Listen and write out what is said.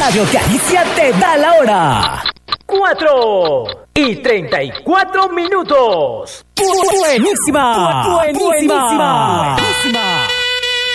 Radio Galicia te da la hora. 4:34. Buenísima.